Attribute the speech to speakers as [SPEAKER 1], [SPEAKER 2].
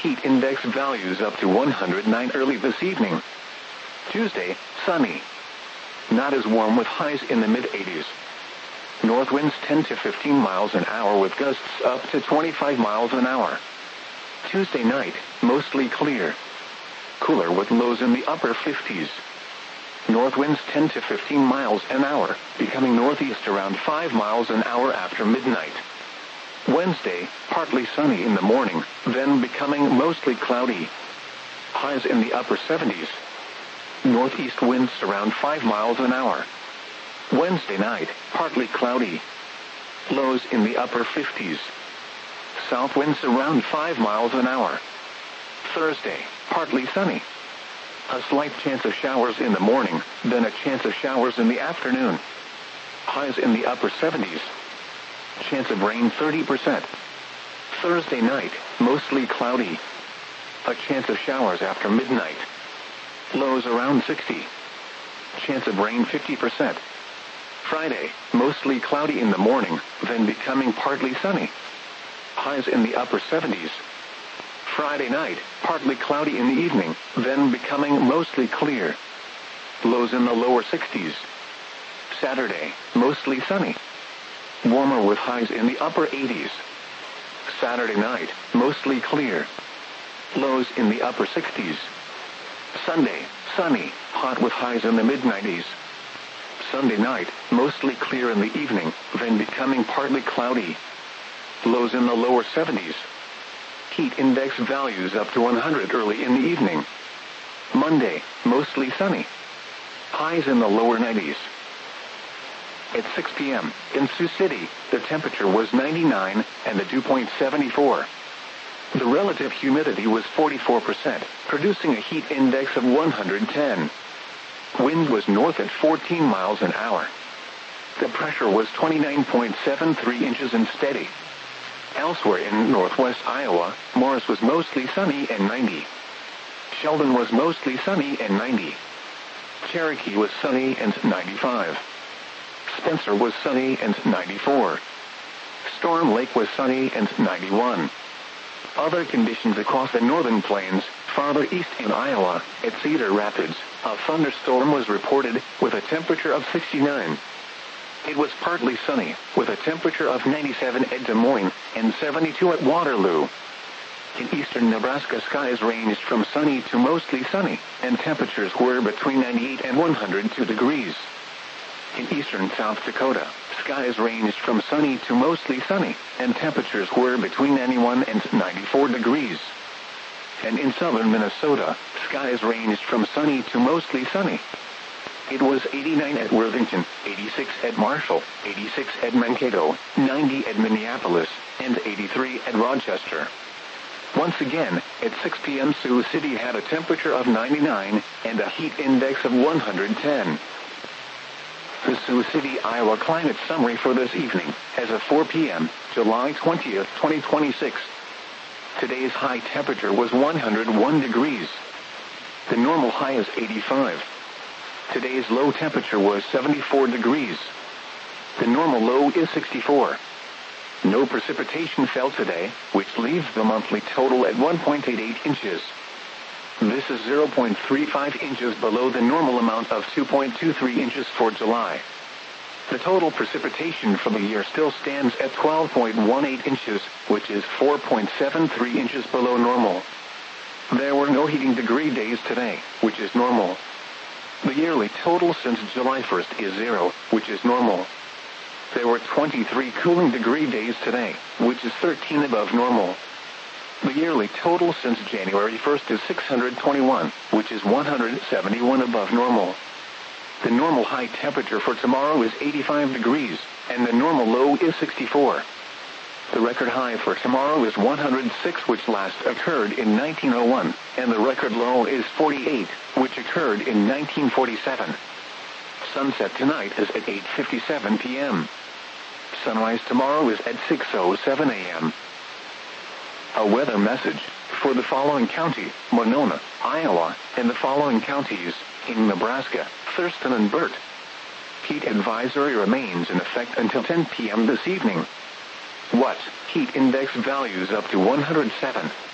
[SPEAKER 1] Heat index values up to 109 early this evening. Tuesday, sunny. Not as warm with highs in the mid-80s. North winds 10 to 15 miles an hour with gusts up to 25 miles an hour. Tuesday night, mostly clear. Cooler with lows in the upper 50s. North winds 10 to 15 miles an hour, becoming northeast around 5 miles an hour after midnight. Wednesday, partly sunny in the morning, then becoming mostly cloudy. Highs in the upper 70s. Northeast winds around 5 miles an hour. Wednesday night, partly cloudy. Lows in the upper 50s. South winds around 5 miles an hour. Thursday, partly sunny. A slight chance of showers in the morning, then a chance of showers in the afternoon. Highs in the upper 70s. Chance of rain 30%. Thursday night, mostly cloudy. A chance of showers after midnight. Lows around 60. Chance of rain 50%. Friday, mostly cloudy in the morning, then becoming partly sunny. Highs in the upper 70s. Friday night, partly cloudy in the evening, then becoming mostly clear. Lows in the lower 60s. Saturday, mostly sunny. Warmer with highs in the upper 80s. Saturday night, mostly clear. Lows in the upper 60s. Sunday, sunny, hot with highs in the mid-90s. Sunday night, mostly clear in the evening, then becoming partly cloudy. Lows in the lower 70s. Heat index values up to 100 early in the evening. Monday, mostly sunny. Highs in the lower 90s. At 6 p.m., in Sioux City, the temperature was 99 and the dew point 74. The relative humidity was 44%, producing a heat index of 110. Wind was north at 14 miles an hour. The pressure was 29.73 inches and steady. Elsewhere in northwest Iowa, Morris was mostly sunny and 90. Sheldon was mostly sunny and 90. Cherokee was sunny and 95. Spencer was sunny and 94. Storm Lake was sunny and 91. Other conditions across the northern plains, farther east in Iowa, at Cedar Rapids, a thunderstorm was reported with a temperature of 69. It was partly sunny, with a temperature of 97 at Des Moines and 72 at Waterloo. In eastern Nebraska, skies ranged from sunny to mostly sunny, and temperatures were between 98 and 102 degrees. In eastern South Dakota, skies ranged from sunny to mostly sunny, and temperatures were between 91 and 94 degrees. And in southern Minnesota, skies ranged from sunny to mostly sunny. It was 89 at Worthington, 86 at Marshall, 86 at Mankato, 90 at Minneapolis, and 83 at Rochester. Once again, at 6 p.m. Sioux City had a temperature of 99 and a heat index of 110. The Sioux City, Iowa climate summary for this evening, as of 4 p.m., July 20th, 2026. Today's high temperature was 101 degrees. The normal high is 85. Today's low temperature was 74 degrees. The normal low is 64. No precipitation fell today, which leaves the monthly total at 1.88 inches. This is 0.35 inches below the normal amount of 2.23 inches for July. The total precipitation for the year still stands at 12.18 inches, which is 4.73 inches below normal. There were no heating degree days today, which is normal. The yearly total since July 1st is 0, which is normal. There were 23 cooling degree days today, which is 13 above normal. The yearly total since January 1st is 621, which is 171 above normal. The normal high temperature for tomorrow is 85 degrees, and the normal low is 64. The record high for tomorrow is 106, which last occurred in 1901, and the record low is 48, which occurred in 1947. Sunset tonight is at 8:57 p.m. Sunrise tomorrow is at 6:07 a.m. A weather message for the following county, Monona, Iowa, and the following counties in Nebraska, Thurston and Burt. Heat advisory remains in effect until 10 p.m. this evening. Heat index values up to 107.